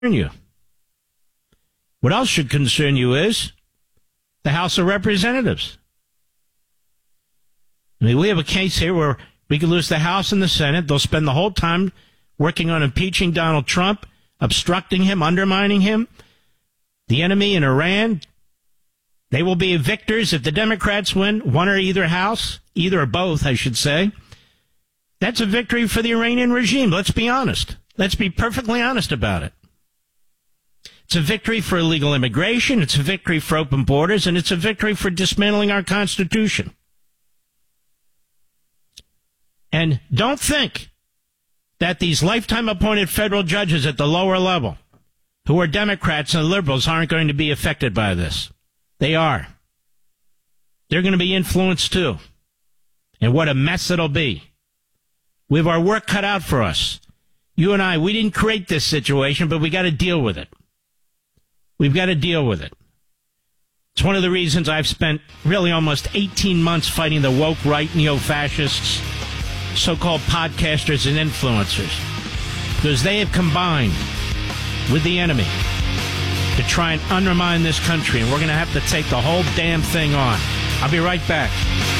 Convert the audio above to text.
you. What else should concern you is the House of Representatives. I mean, we have a case here where we could lose the House and the Senate. They'll spend the whole time working on impeaching Donald Trump, obstructing him, undermining him. The enemy in Iran, they will be victors if the Democrats win one or either house, either or both, I should say. That's a victory for the Iranian regime. Let's be honest. Let's be perfectly honest about it. It's a victory for illegal immigration. It's a victory for open borders, and it's a victory for dismantling our Constitution. And don't think that these lifetime appointed federal judges at the lower level, who are Democrats and liberals, aren't going to be affected by this. They are. They're going to be influenced too. And what a mess it'll be. We have our work cut out for us. You and I, we didn't create this situation, but we got to deal with it. We've got to deal with it. It's one of the reasons I've spent really almost 18 months fighting the woke right neo-fascists, so-called podcasters and influencers, because they have combined with the enemy to try and undermine this country, and we're going to have to take the whole damn thing on. I'll be right back.